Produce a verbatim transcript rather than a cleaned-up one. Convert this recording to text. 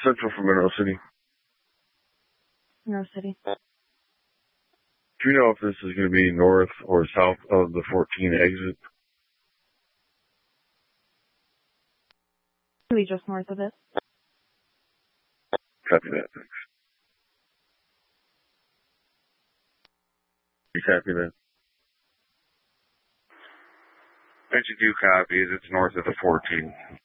Central from Mineral City. Mineral City. Do you know if this is going to be north or south of the fourteen exit? Maybe just north of it. Copy that, thanks. You copy that? Thank you, do copies. It's north of the fourteen.